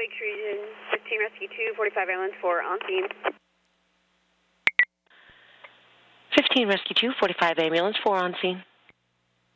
Lakes Region 15 Rescue 2, 45 Ambulance 4 on scene. 15 Rescue 2, 45 Ambulance 4 on scene.